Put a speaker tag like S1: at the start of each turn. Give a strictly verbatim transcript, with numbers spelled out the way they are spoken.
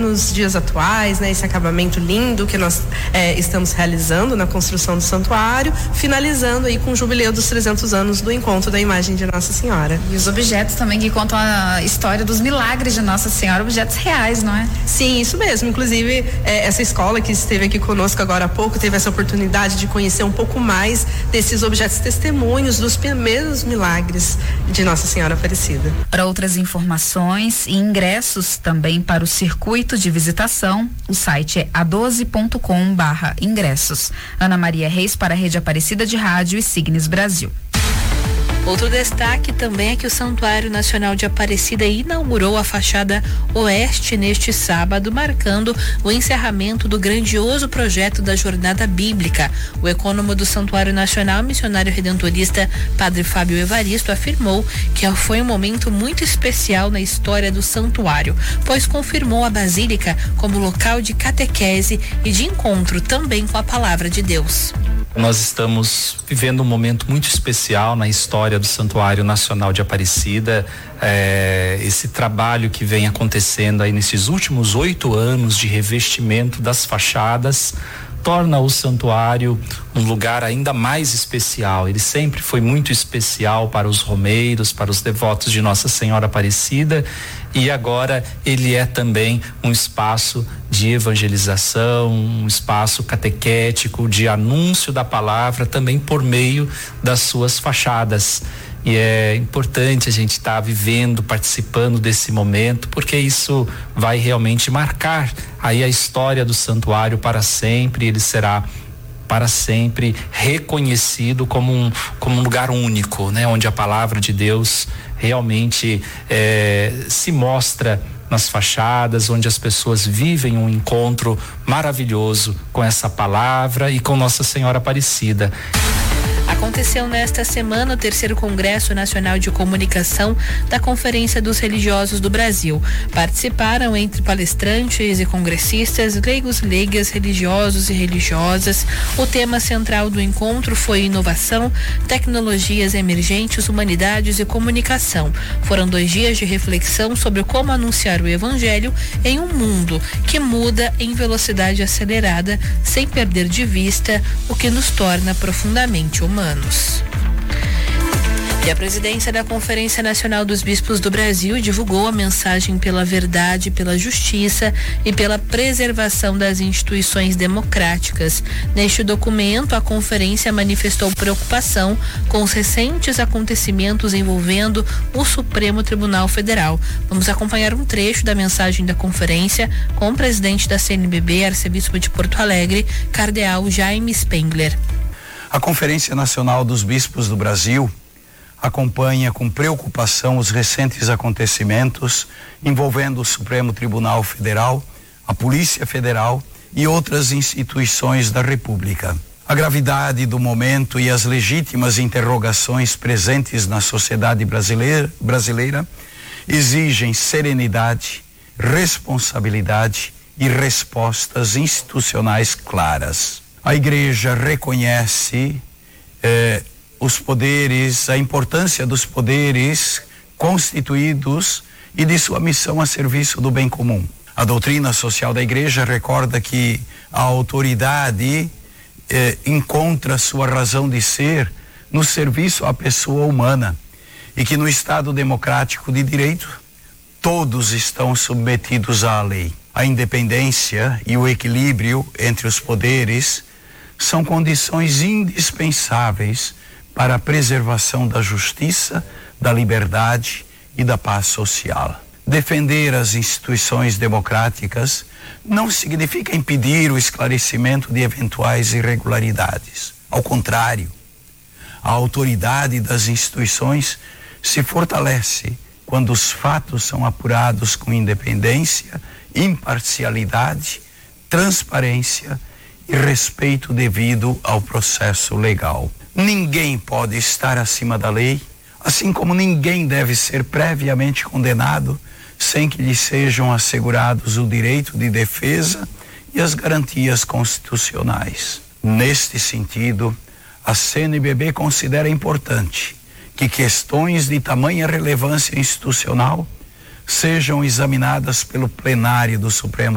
S1: nos dias atuais, né, esse acabamento lindo que nós é, estamos realizando na construção do santuário, finalizando aí com o jubileu dos trezentos anos do encontro da imagem de Nossa Senhora.
S2: E os objetos também que contam a história dos milagres de Nossa Senhora, objetos reais, não é?
S1: Sim, isso mesmo. Inclusive, é, essa escola que esteve aqui conosco agora há pouco teve essa oportunidade de conhecer um pouco mais desses objetos testemunhos dos primeiros milagres de Nossa Senhora Aparecida.
S2: Para outras informações e ingressos também para o circuito de visitação, o site é a doze ponto com barra ingressos. Ana Maria Reis para a Rede Aparecida de Rádio e Signes Brasil.
S3: Outro destaque também é que o Santuário Nacional de Aparecida inaugurou a fachada oeste neste sábado, marcando o encerramento do grandioso projeto da Jornada Bíblica. O ecônomo do Santuário Nacional, missionário redentorista Padre Fábio Evaristo, afirmou que foi um momento muito especial na história do santuário, pois confirmou a Basílica como local de catequese e de encontro também com a Palavra de Deus.
S4: Nós estamos vivendo um momento muito especial na história do Santuário Nacional de Aparecida. É, esse trabalho que vem acontecendo aí nesses últimos oito anos de revestimento das fachadas torna o santuário um lugar ainda mais especial. Ele sempre foi muito especial para os romeiros, para os devotos de Nossa Senhora Aparecida, e agora ele é também um espaço de evangelização, um espaço catequético, de anúncio da palavra, também por meio das suas fachadas. E é importante a gente estar tá vivendo, participando desse momento, porque isso vai realmente marcar aí a história do santuário para sempre. Ele será para sempre reconhecido como um, como um lugar único, né? Onde a palavra de Deus realmente é, se mostra nas fachadas, onde as pessoas vivem um encontro maravilhoso com essa palavra e com Nossa Senhora Aparecida.
S3: Aconteceu nesta semana o terceiro Congresso Nacional de Comunicação da Conferência dos Religiosos do Brasil. Participaram, entre palestrantes e congressistas, leigos, leigas, religiosos e religiosas. O tema central do encontro foi inovação, tecnologias emergentes, humanidades e comunicação. Foram dois dias de reflexão sobre como anunciar o Evangelho em um mundo que muda em velocidade acelerada, sem perder de vista o que nos torna profundamente humanos. E a presidência da Conferência Nacional dos Bispos do Brasil divulgou a mensagem pela verdade, pela justiça e pela preservação das instituições democráticas. Neste documento, a conferência manifestou preocupação com os recentes acontecimentos envolvendo o Supremo Tribunal Federal. Vamos acompanhar um trecho da mensagem da conferência com o presidente da C N B B, arcebispo de Porto Alegre, cardeal Jaime Spengler.
S5: A Conferência Nacional dos Bispos do Brasil acompanha com preocupação os recentes acontecimentos envolvendo o Supremo Tribunal Federal, a Polícia Federal e outras instituições da República. A gravidade do momento e as legítimas interrogações presentes na sociedade brasileira, brasileira exigem serenidade, responsabilidade e respostas institucionais claras. A Igreja reconhece eh, os poderes, a importância dos poderes constituídos e de sua missão a serviço do bem comum. A doutrina social da Igreja recorda que a autoridade eh, encontra sua razão de ser no serviço à pessoa humana e que no Estado democrático de direito todos estão submetidos à lei. A independência e o equilíbrio entre os poderes são condições indispensáveis para a preservação da justiça, da liberdade e da paz social. Defender as instituições democráticas não significa impedir o esclarecimento de eventuais irregularidades. Ao contrário, a autoridade das instituições se fortalece quando os fatos são apurados com independência, imparcialidade, transparência e respeito devido ao processo legal. Ninguém pode estar acima da lei, assim como ninguém deve ser previamente condenado sem que lhe sejam assegurados o direito de defesa e as garantias constitucionais. Neste sentido, a C N B B considera importante que questões de tamanha relevância institucional sejam examinadas pelo plenário do Supremo